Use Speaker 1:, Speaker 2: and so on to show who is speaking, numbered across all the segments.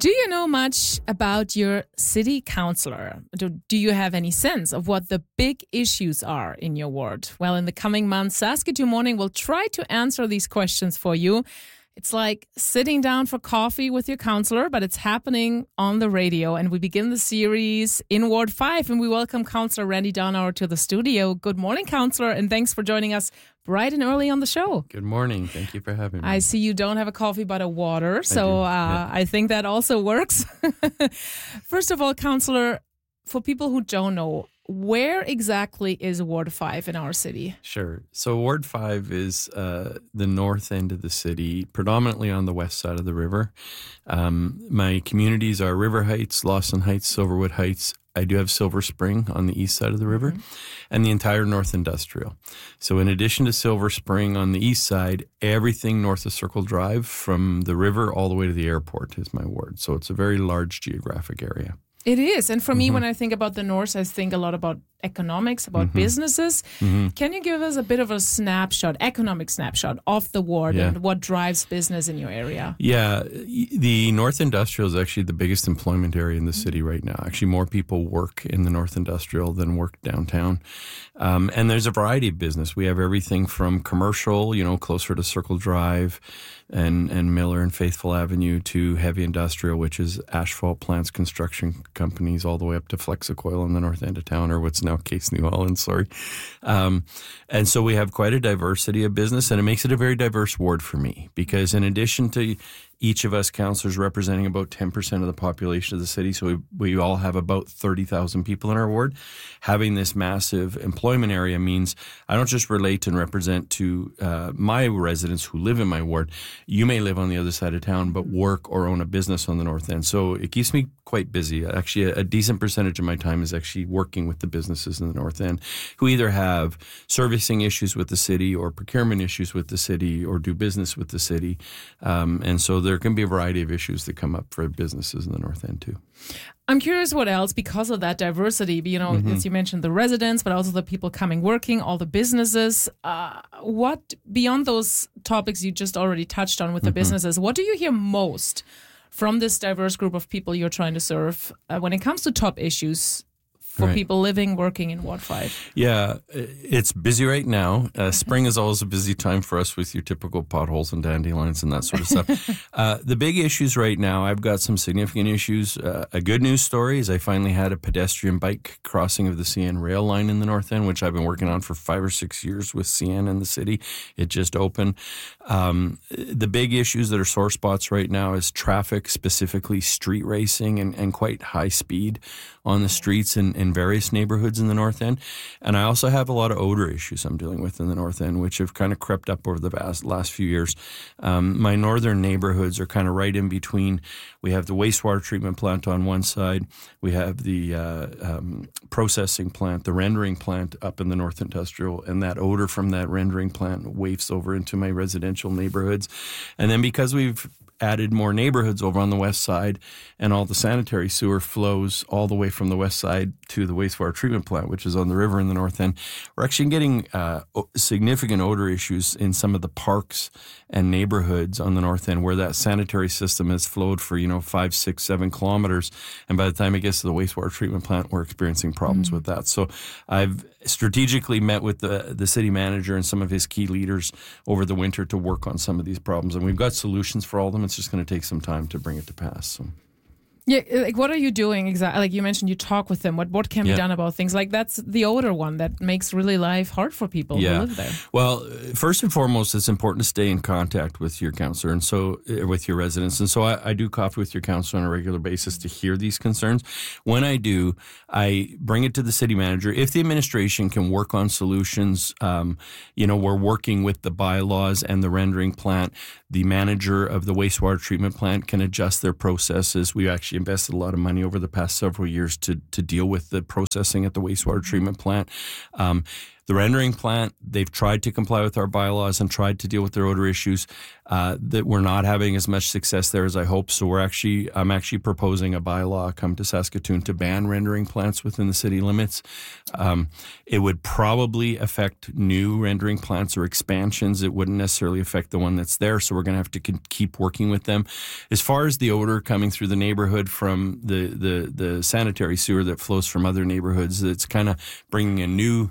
Speaker 1: Do you know much about your city councillor? Do you have any sense of what the big issues are in your ward? Well, in the coming months, Saskatoon Morning will try to answer these questions for you. It's like sitting down for coffee with your councillor, but it's happening on the radio. And we begin the series in Ward 5, and we welcome Councillor Randy Downhour to the studio. Good morning, Councillor, and thanks for joining us bright and early on the show.
Speaker 2: Good morning. Thank you for having me.
Speaker 1: I see you don't have a coffee, but a water, so I think that also works. First of all, Councillor, for people who don't know, where exactly is Ward 5 in our city?
Speaker 2: Sure. So Ward 5 is the north end of the city, predominantly on the west side of the river. My communities are River Heights, Lawson Heights, Silverwood Heights. I do have Silver Spring on the east side of the river, and the entire North Industrial. So in addition to Silver Spring on the east side, everything north of Circle Drive from the river all the way to the airport is my ward. So it's a very large geographic area.
Speaker 1: It is. And for me, when I think about the north, I think a lot about economics, about businesses. Can you give us a bit of a economic snapshot of the ward and what drives business in your area?
Speaker 2: Yeah, the North Industrial is actually the biggest employment area in the city right now. Actually, more people work in the North Industrial than work downtown. And there's a variety of business. We have everything from commercial, closer to Circle Drive and Miller and Faithful Avenue, to heavy industrial, which is asphalt plants, construction companies, all the way up to Flexicoil in the north end of town, or what's now Case New Holland, sorry. And so we have quite a diversity of business, and it makes it a very diverse ward for me, because in addition to each of us councillors representing about 10% of the population of the city, so we all have about 30,000 people in our ward. Having this massive employment area means I don't just relate and represent to my residents who live in my ward. You may live on the other side of town, but work or own a business on the north end. So it keeps me quite busy. Actually, a decent percentage of my time is actually working with the businesses in the north end who either have servicing issues with the city or procurement issues with the city or do business with the city. And so there can be a variety of issues that come up for businesses in the north end too.
Speaker 1: I'm curious what else, because of that diversity, as you mentioned, the residents, but also the people coming working, all the businesses. What, beyond those topics you just already touched on with the businesses, what do you hear most from this diverse group of people you're trying to serve when it comes to top issues for people living, working in Ward 5?
Speaker 2: Yeah, it's busy right now. Spring is always a busy time for us with your typical potholes and dandelions and that sort of stuff. The big issues right now, I've got some significant issues. A good news story is I finally had a pedestrian bike crossing of the CN rail line in the north end, which I've been working on for 5 or 6 years with CN in the city. It just opened. The big issues that are sore spots right now is traffic, specifically street racing and quite high speed on the streets in various neighborhoods in the north end. And I also have a lot of odor issues I'm dealing with in the north end, which have kind of crept up over the last few years. My northern neighborhoods are kind of right in between. We have the wastewater treatment plant on one side. We have the processing plant, the rendering plant up in the North Industrial, and that odor from that rendering plant wafts over into my residential neighborhoods. And then because we've added more neighborhoods over on the west side, and all the sanitary sewer flows all the way from the west side to the wastewater treatment plant, which is on the river in the north end. We're actually getting significant odor issues in some of the parks and neighborhoods on the north end, where that sanitary system has flowed for 5, 6, 7 kilometers, and by the time it gets to the wastewater treatment plant, we're experiencing problems with that. So I've strategically met with the city manager and some of his key leaders over the winter to work on some of these problems, and we've got solutions for all of them. It's just going to take some time to bring it to pass. So.
Speaker 1: Yeah, like what are you doing exactly? Like you mentioned, you talk with them. What can be done about things like that's the older one that makes really life hard for people who live there?
Speaker 2: Well, first and foremost, it's important to stay in contact with your counselor and so with your residents. And so I do coffee with your counselor on a regular basis to hear these concerns. When I do, I bring it to the city manager. If the administration can work on solutions, we're working with the bylaws and the rendering plant. The manager of the wastewater treatment plant can adjust their processes. We actually invested a lot of money over the past several years to deal with the processing at the wastewater treatment plant. The rendering plant, they've tried to comply with our bylaws and tried to deal with their odor issues. That we're not having as much success there as I hope. So I'm actually proposing a bylaw come to Saskatoon to ban rendering plants within the city limits. It would probably affect new rendering plants or expansions. It wouldn't necessarily affect the one that's there. So we're going to have to keep working with them. As far as the odor coming through the neighborhood from the sanitary sewer that flows from other neighborhoods, it's kind of bringing a new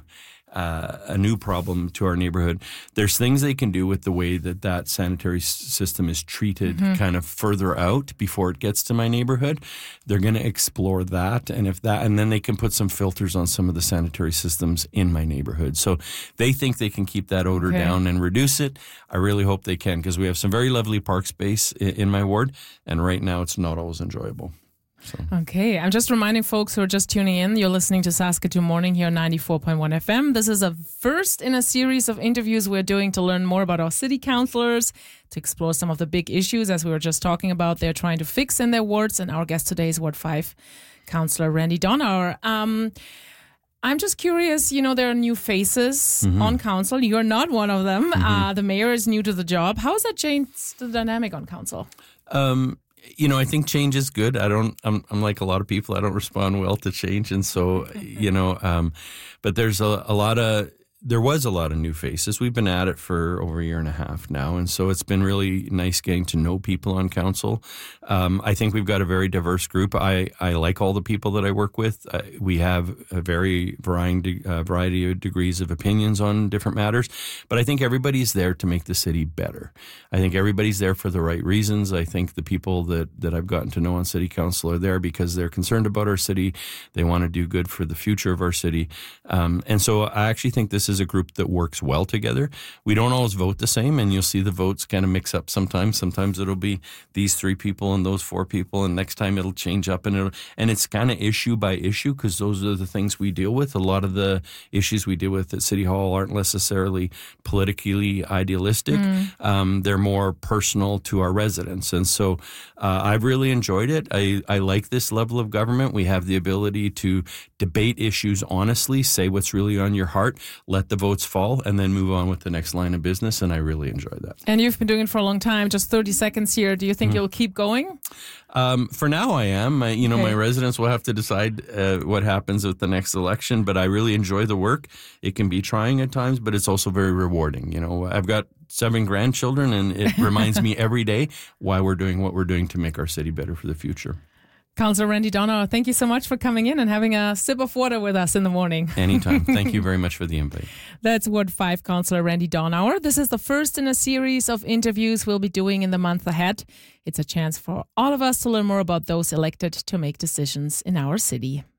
Speaker 2: problem to our neighborhood. There's things they can do with the way that sanitary system is treated kind of further out before it gets to my neighborhood. They're going to explore that. And then they can put some filters on some of the sanitary systems in my neighborhood. So they think they can keep that odor down and reduce it. I really hope they can, because we have some very lovely park space in my ward. And right now it's not always enjoyable. So.
Speaker 1: Okay, I'm just reminding folks who are just tuning in, you're listening to Saskatoon Morning here on 94.1 FM. This is a first in a series of interviews we're doing to learn more about our city councillors, to explore some of the big issues, as we were just talking about, they're trying to fix in their wards. And our guest today is Ward 5 Councillor Randy Donauer. I'm just curious, there are new faces on council. You're not one of them. The mayor is new to the job. How has that changed the dynamic on council?
Speaker 2: I think change is good. I'm like a lot of people. I don't respond well to change. And so, but there was a lot of new faces. We've been at it for over a year and a half now. And so it's been really nice getting to know people on council. I think we've got a very diverse group. I like all the people that I work with. We have a very variety of degrees of opinions on different matters. But I think everybody's there to make the city better. I think everybody's there for the right reasons. I think the people that I've gotten to know on city council are there because they're concerned about our city. They want to do good for the future of our city. And so I actually think this is a group that works well together. We don't always vote the same, and you'll see the votes kind of mix up sometimes. Sometimes it'll be these 3 people and those 4 people, and next time it'll change up, and it's kind of issue by issue, because those are the things we deal with. A lot of the issues we deal with at City Hall aren't necessarily politically idealistic. They're more personal to our residents, and so I've really enjoyed it. I like this level of government. We have the ability to debate issues honestly, say what's really on your heart, let the votes fall, and then move on with the next line of business, and I really enjoy that.
Speaker 1: And you've been doing it for a long time, just 30 seconds here. Do you think you'll keep going?
Speaker 2: For now, I am. My residents will have to decide what happens with the next election, but I really enjoy the work. It can be trying at times, but it's also very rewarding. I've got 7 grandchildren, and it reminds me every day why we're doing what we're doing to make our city better for the future.
Speaker 1: Councillor Randy Donauer, thank you so much for coming in and having a sip of water with us in the morning.
Speaker 2: Anytime. Thank you very much for the invite.
Speaker 1: That's Ward 5 Councillor Randy Donauer. This is the first in a series of interviews we'll be doing in the month ahead. It's a chance for all of us to learn more about those elected to make decisions in our city.